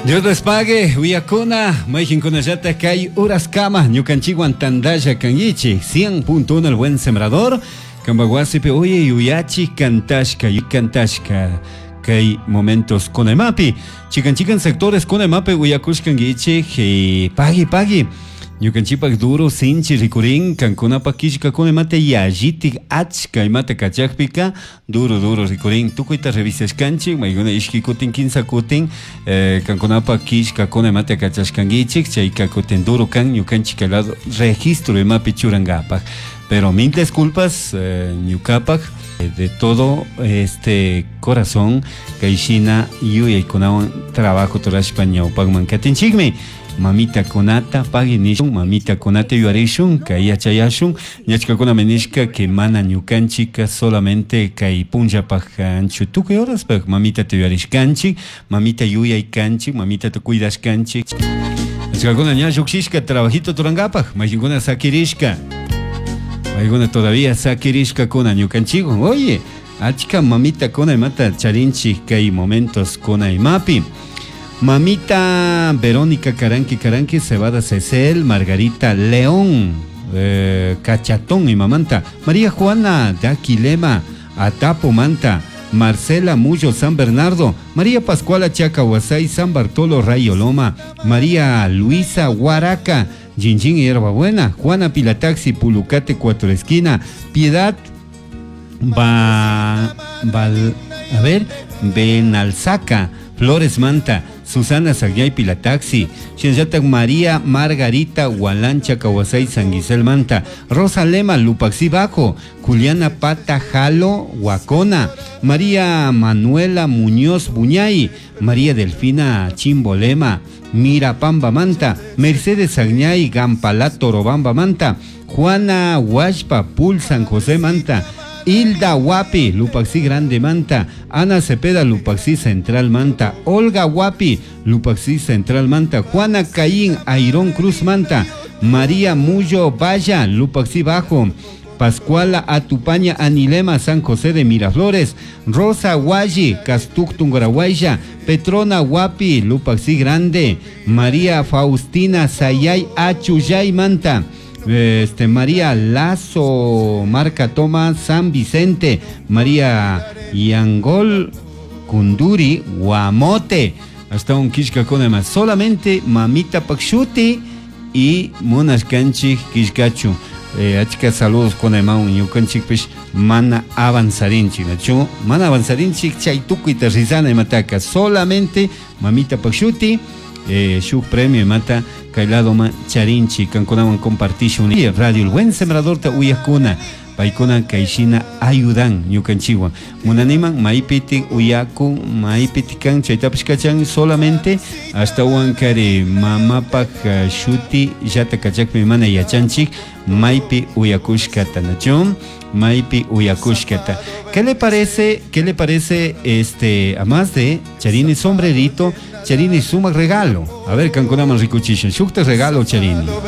Dios les pague, Uyakuna, Mayinkuna Yata Kai Uraskama, Ñukanchiwan Tandaya Kanyichi, 100.1 el buen sembrador, Kambaguasipe, oye, Yuyachi, Kantashka, Yukantashka, Kai momentos con el mapi, chican sectores con el mapi, Uyakushkan Gichi, Pagi. Ñukanchipak duro sinchi rikurin kankuna kishka con mate yajitik achka mate kachakpika duro rikurin tukuita revisas kanchi mayguna ishki kutin kinsa kutin kankunapa kishka con mate kachashkangichik chayka kutin duro kan ñukanchik lado registro de mapi churangapak pero mil disculpas ñukapak de todo este corazón kaishina yuyay kunawan trabajo torashpaña upagman katinchikmi mamita konata pagi nishun mamita konata yuarishun kaya chayashun ñachka kuna menishka que mana ñukanchika solamente kay punja pajanchu tukuy horas pero mamita te yuarishkanchik mamita yuyay kanchik mamita te cuidashkanchik ñachka kuna ña shukshishka trabajito turangapaj mayinkuna sakirishka mayinkuna todavía sakirishka kuna ñukanchiku oye achka mamita kuna mata charinchik kay momentos kuna imapi Mamita Verónica Caranqui, Cebada Cecel, Margarita León, Cachatón y Mamanta, María Juana de Aquilema, Atapo Manta, Marcela Mullo San Bernardo, María Pascuala Chacahuasay, San Bartolo Rayo Loma, María Luisa Huaraca, Jinjin y Herbabuena, Juana Pilataxi, Pulucate Cuatro Esquina, Piedad Benalzaca, Flores Manta, Susana Sagyay Pilataxi, Shenyatak María Margarita Hualancha Kawasay San Gisel Manta, Rosa Lema Lupaxi Bajo, Juliana Pata Jalo Huacona, María Manuela Muñoz Buñay, María Delfina Chimbolema, Mira Pamba Manta, Mercedes Sagnay Gampalato Robamba Manta, Juana Huashpa Pul San José Manta, Hilda Huapi, Lupaxi Grande Manta, Ana Cepeda, Lupaxi Central Manta, Olga Huapi, Lupaxi Central Manta, Juana Caín, Airón Cruz Manta, María Mullo Valla, Lupaxi Bajo, Pascuala Atupaña Anilema, San José de Miraflores, Rosa Huayi, Castuc Tungarahuaya, Petrona Huapi, Lupaxi Grande, María Faustina Sayay Achuyay Manta, María Lazo, Marca Toma, San Vicente, María Yangol, Kunduri, Guamote, hasta un Kishka Konema, solamente Mamita Pakshuti y Monas Kanchik Kishkachu. Achika saludos Konema, un Yukanchik Pish, Mana Avanzarinchik, Nacho, Mana Avanzarinchik, Chaituku y Terrizana y Mataca, solamente Mamita Pakshuti. Shuk premio mata kailado ma charinchi kankunawan compartition radio el buen sembrador ta uyakuna paikuna kaishina ayudan ñukanchiwan munaniman maipiti uyaku maipiti kan chaytapishkachan solamente hasta huankari mamapak shuti yata kachakmi mana yachanchik maipi uyakushkata nachon maipi uyakushkata. ¿Qué le parece además de charini sombrerito, charini suma regalo? A ver, cancunaman ricuchishan, shukta regalo charini.